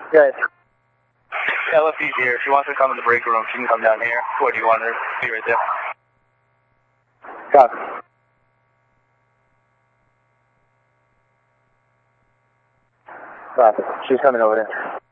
Good. LFD's here. If she wants to come in the break room, she can come down here. Or do you want her to be right there? Copy. Copy. She's coming over there.